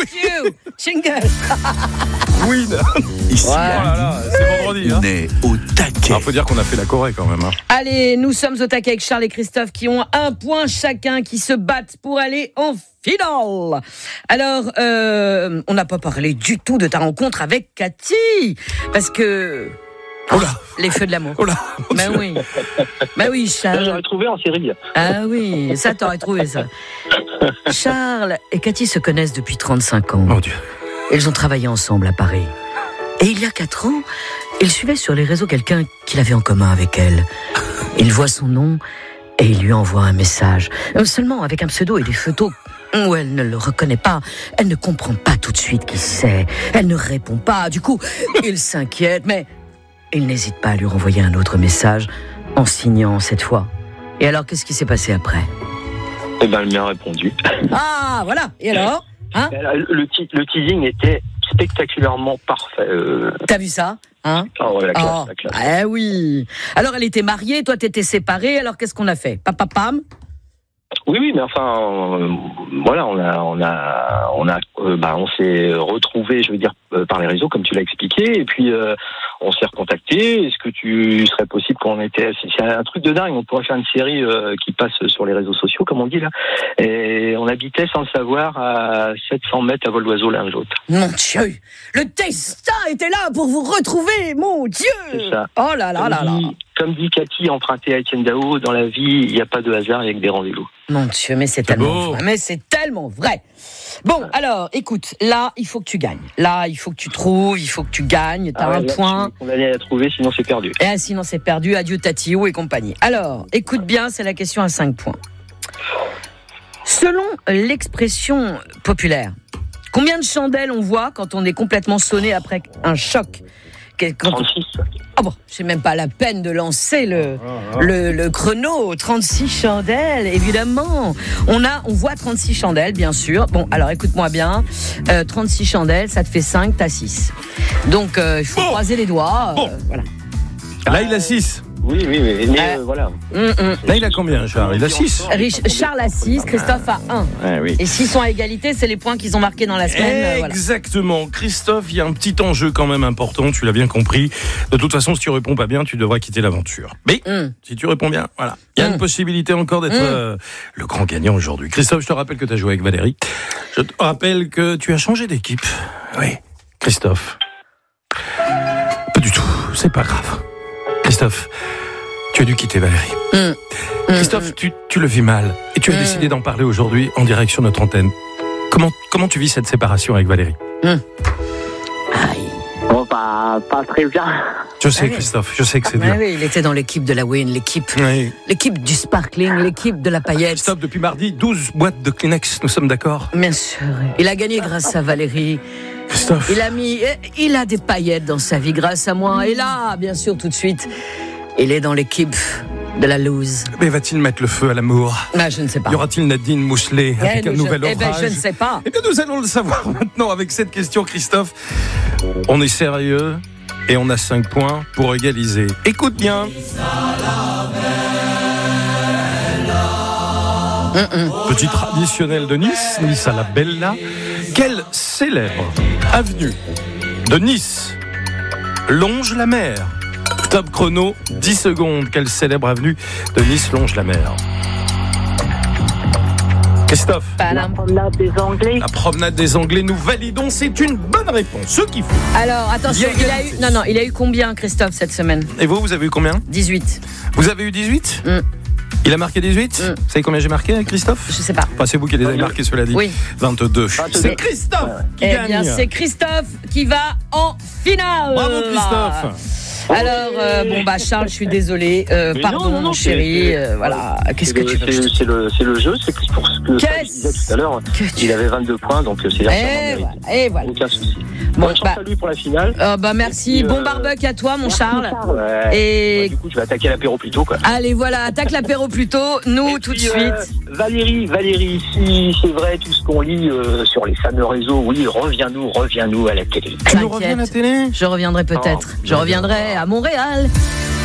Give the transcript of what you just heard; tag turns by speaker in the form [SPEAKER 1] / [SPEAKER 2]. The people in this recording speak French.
[SPEAKER 1] you. Jingle.
[SPEAKER 2] Oui.
[SPEAKER 3] Ici,
[SPEAKER 2] Oh là là, c'est vendredi.
[SPEAKER 3] on est au taquet.
[SPEAKER 2] Il faut dire qu'on a fait la Corée quand même.
[SPEAKER 1] Allez, nous sommes au taquet avec Charles et Christophe qui ont un point chacun, qui se battent pour aller en finale. Alors, on n'a pas parlé du tout de ta rencontre avec Cathy, parce que...
[SPEAKER 2] Oh là.
[SPEAKER 1] Les feux de l'amour.
[SPEAKER 2] Oh là.
[SPEAKER 1] Ben oui. Ben oui, Charles.
[SPEAKER 4] J'aurais trouvé en série.
[SPEAKER 1] Ah oui, ça t'aurais trouvé ça. Charles et Cathy se connaissent depuis 35 ans.
[SPEAKER 2] Mon Dieu.
[SPEAKER 1] Ils ont travaillé ensemble à Paris. Et il y a 4 ans, il suivait sur les réseaux quelqu'un qu'il avait en commun avec elle. Il voit son nom et il lui envoie un message. Seulement avec un pseudo et des photos où elle ne le reconnaît pas. Elle ne comprend pas tout de suite qui c'est. Elle ne répond pas. Du coup, il s'inquiète, mais il n'hésite pas à lui renvoyer un autre message en signant cette fois. Et alors, qu'est-ce qui s'est passé après ?
[SPEAKER 4] Eh ben, elle m'a répondu.
[SPEAKER 1] Ah, voilà. Et alors ? Hein ?
[SPEAKER 4] Le teasing était spectaculairement parfait.
[SPEAKER 1] T'as vu ça ? Hein ?
[SPEAKER 4] Oh, ouais, la classe, la classe.
[SPEAKER 1] Eh oui. Alors, elle était mariée, toi, t'étais séparé. Alors, qu'est-ce qu'on a fait ? Pam.
[SPEAKER 4] Oui, mais enfin, voilà, on s'est retrouvés, je veux dire, par les réseaux, comme tu l'as expliqué, et puis on s'est recontacté. Est-ce que tu serais possible qu'on était... C'est un truc de dingue, on pourrait faire une série qui passe sur les réseaux sociaux, comme on dit là. Et on habitait sans le savoir à 700 mètres à vol d'oiseau l'un de l'autre.
[SPEAKER 1] Mon Dieu, le destin était là pour vous retrouver, mon Dieu.
[SPEAKER 4] C'est ça.
[SPEAKER 1] Oh là là là là.
[SPEAKER 4] Comme dit Cathy, emprunté à Étienne Dao, dans la vie, il n'y a pas de hasard, il n'y a que des rendez-vous.
[SPEAKER 1] Mon Dieu, mais c'est tellement vrai. Mais c'est tellement vrai. Bon, alors, écoute, là, il faut que tu gagnes. Là, il faut que tu trouves, il faut que tu gagnes. T'as un point.
[SPEAKER 4] On allait la trouver, sinon c'est perdu.
[SPEAKER 1] Et sinon c'est perdu. Adieu Tatiou et compagnie. Alors, écoute bien, c'est la question à 5 points. Selon l'expression populaire, combien de chandelles on voit quand on est complètement sonné après un choc ?
[SPEAKER 4] 36.
[SPEAKER 1] Ah bon, c'est même pas la peine de lancer le chrono. 36 chandelles, évidemment. On voit 36 chandelles, bien sûr. Bon, alors écoute-moi bien. 36 chandelles, ça te fait 5, t'as 6. Donc, il faut croiser les doigts. Voilà.
[SPEAKER 2] Là, il a 6.
[SPEAKER 4] Oui, mais voilà.
[SPEAKER 2] Là, il a combien, Charles ? Il a 6.
[SPEAKER 1] Charles a 6, Christophe a 1.
[SPEAKER 2] Ah, oui.
[SPEAKER 1] Et s'ils sont à égalité, c'est les points qu'ils ont marqués dans la semaine.
[SPEAKER 2] Exactement. Voilà. Christophe, il y a un petit enjeu quand même important, tu l'as bien compris. De toute façon, si tu réponds pas bien, tu devras quitter l'aventure. Mais si tu réponds bien, voilà. Il y a une possibilité encore d'être le grand gagnant aujourd'hui. Christophe, je te rappelle que tu as joué avec Valérie. Je te rappelle que tu as changé d'équipe. Oui, Christophe. Pas du tout, c'est pas grave. Christophe, tu as dû quitter Valérie. Christophe, tu le vis mal et tu as décidé d'en parler aujourd'hui en direct sur notre antenne. Comment tu vis cette séparation avec Valérie ?
[SPEAKER 4] Bon, pas très bien.
[SPEAKER 2] Je sais, Christophe, je sais que c'est dur.
[SPEAKER 1] Oui, il était dans l'équipe de la Win, l'équipe du sparkling, l'équipe de la paillette.
[SPEAKER 2] Christophe, depuis mardi, 12 boîtes de Kleenex, nous sommes d'accord ?
[SPEAKER 1] Bien sûr. Il a gagné grâce à Valérie.
[SPEAKER 2] Christophe.
[SPEAKER 1] Il a des paillettes dans sa vie grâce à moi. Et là, bien sûr, tout de suite, il est dans l'équipe de la loose.
[SPEAKER 2] Mais va-t-il mettre le feu à l'amour ?
[SPEAKER 1] Je ne sais pas.
[SPEAKER 2] Y aura-t-il Nadine Mousselet avec un nouvel orage ?
[SPEAKER 1] Je ne sais pas.
[SPEAKER 2] Eh bien, nous allons le savoir maintenant avec cette question, Christophe. On est sérieux et on a 5 points pour égaliser. Écoute bien. Petit traditionnel de Nice, Nice à la Bella. Quelle célèbre avenue de Nice longe la mer ? Top chrono, 10 secondes. Quelle célèbre avenue de Nice longe la mer ? Christophe.
[SPEAKER 4] La promenade des Anglais.
[SPEAKER 2] La promenade des Anglais, nous validons, c'est une bonne réponse. Ce qu'il faut.
[SPEAKER 1] Alors, attention, il a eu combien, Christophe, cette semaine ?
[SPEAKER 2] Et vous avez eu combien ?
[SPEAKER 1] 18.
[SPEAKER 2] Vous avez eu 18 ? Il a marqué 18 ? Vous savez combien j'ai marqué, Christophe ?
[SPEAKER 1] Je sais pas.
[SPEAKER 2] Enfin, c'est vous qui les avez marqués, cela dit.
[SPEAKER 1] Oui.
[SPEAKER 2] 22. C'est Christophe qui gagne.
[SPEAKER 1] Eh bien, c'est Christophe qui va en finale.
[SPEAKER 2] Bravo, Christophe.
[SPEAKER 1] Alors, Charles, je suis désolée. Pardon, mon chéri. Voilà. Qu'est-ce que tu veux ?
[SPEAKER 4] C'est le jeu, c'est pour ce que je disais tout à l'heure. Il avait 22 points, donc c'est largement.
[SPEAKER 1] Et voilà.
[SPEAKER 4] Aucun souci.
[SPEAKER 1] Bon,
[SPEAKER 4] chance à lui pour la finale.
[SPEAKER 1] Merci. Bon barbecue à toi, mon Charles.
[SPEAKER 4] Ouais.
[SPEAKER 1] Et
[SPEAKER 4] du coup, tu vas attaquer l'apéro plus tôt, quoi.
[SPEAKER 1] Allez, voilà, attaque l'apéro plus tôt. Nous, tout de suite.
[SPEAKER 4] Valérie, si c'est vrai tout ce qu'on lit sur les fameux réseaux, oui, reviens-nous à la télé.
[SPEAKER 2] Tu nous reviens à la télé ?
[SPEAKER 1] Je reviendrai peut-être. Je reviendrai à Montréal.